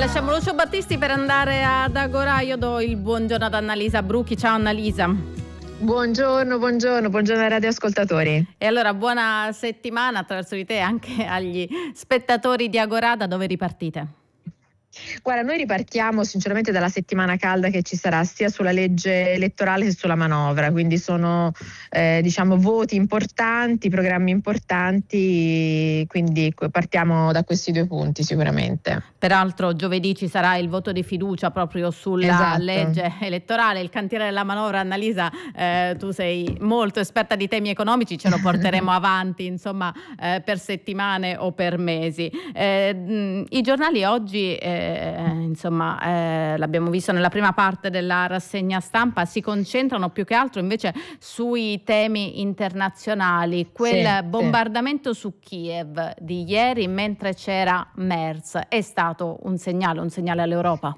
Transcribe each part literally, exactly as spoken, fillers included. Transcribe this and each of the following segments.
Lasciamo Lucio Battisti per andare ad Agorà. Io do il buongiorno ad Annalisa Bruchi. Ciao Annalisa. Buongiorno, buongiorno, buongiorno ai radioascoltatori. E allora buona settimana attraverso di te anche agli spettatori di Agorà. Da dove ripartite? Guarda, noi ripartiamo sinceramente dalla settimana calda che ci sarà sia sulla legge elettorale che sulla manovra, quindi sono eh, diciamo voti importanti, programmi importanti, quindi partiamo da questi due punti sicuramente. Peraltro giovedì ci sarà il voto di fiducia proprio sulla Esatto. legge elettorale, il cantiere della manovra. Annalisa, eh, tu sei molto esperta di temi economici, ce lo porteremo avanti insomma eh, per settimane o per mesi. Eh, mh, I giornali oggi eh, insomma eh, l'abbiamo visto nella prima parte della rassegna stampa, si concentrano più che altro invece sui temi internazionali. Quel Sì, bombardamento sì. su Kiev di ieri mentre c'era Merz è stato un segnale, un segnale all'Europa?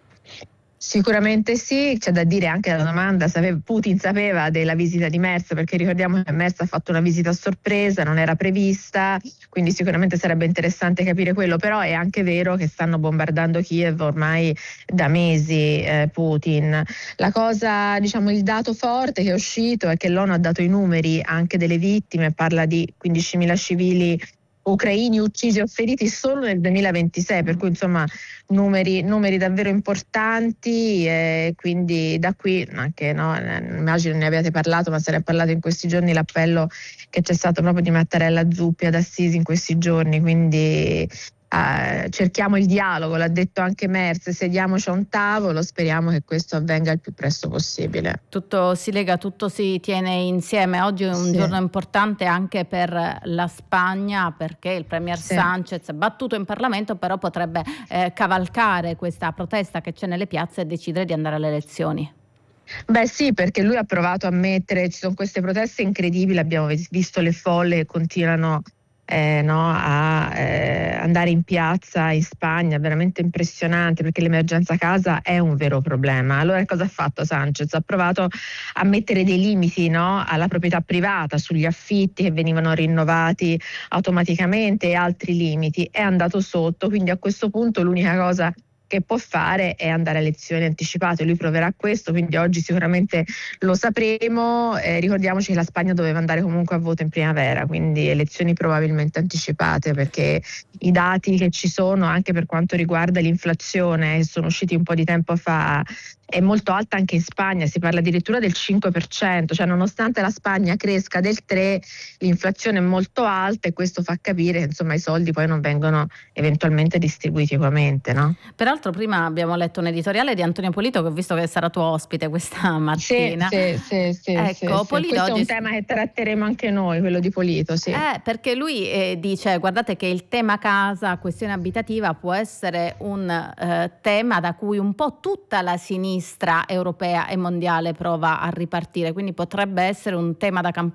Sicuramente sì, c'è da dire anche la domanda se Putin sapeva della visita di Merz, perché ricordiamo che Merz ha fatto una visita a sorpresa, non era prevista, quindi sicuramente sarebbe interessante capire quello, però è anche vero che stanno bombardando Kiev ormai da mesi eh, Putin. La cosa, diciamo, il dato forte che è uscito è che l'ONU ha dato i numeri anche delle vittime, parla di quindicimila civili ucraini uccisi o feriti solo nel duemilaventisei, per cui insomma numeri, numeri davvero importanti, e quindi da qui anche, no, immagino ne abbiate parlato, ma se ne è parlato in questi giorni, l'appello che c'è stato proprio di Mattarella Zuppi ad Assisi in questi giorni, quindi Uh, cerchiamo il dialogo, l'ha detto anche Merz, sediamoci a un tavolo, speriamo che questo avvenga il più presto possibile. Tutto si lega, tutto si tiene insieme. Oggi è un sì. giorno importante anche per la Spagna, perché il premier sì. Sánchez è battuto in Parlamento, però potrebbe eh, cavalcare questa protesta che c'è nelle piazze e decidere di andare alle elezioni. Beh sì, perché lui ha provato a mettere, ci sono queste proteste incredibili, abbiamo visto le folle che continuano Eh, no, a eh, andare in piazza in Spagna, veramente impressionante, perché l'emergenza casa è un vero problema. Allora cosa ha fatto Sánchez? Ha provato a mettere dei limiti, no, alla proprietà privata, sugli affitti che venivano rinnovati automaticamente e altri limiti. È andato sotto, quindi a questo punto l'unica cosa che può fare è andare a elezioni anticipate. Lui proverà questo, quindi oggi sicuramente lo sapremo. Eh, ricordiamoci che la Spagna doveva andare comunque a voto in primavera, quindi elezioni probabilmente anticipate, perché i dati che ci sono anche per quanto riguarda l'inflazione, che sono usciti un po' di tempo fa, è molto alta anche in Spagna, si parla addirittura del cinque per cento, cioè nonostante la Spagna cresca del tre per cento, l'inflazione è molto alta, e questo fa capire che insomma i soldi poi non vengono eventualmente distribuiti equamente, no? Peraltro prima abbiamo letto un editoriale di Antonio Polito, che ho visto che sarà tuo ospite questa mattina. Sì, sì, sì, ecco, sì, sì. Polito questo oggi... è un tema che tratteremo anche noi, quello di Polito, sì. Eh, perché lui eh, dice, guardate che il tema casa, questione abitativa, può essere un eh, tema da cui un po' tutta la sinistra europea e mondiale prova a ripartire, quindi potrebbe essere un tema da campagna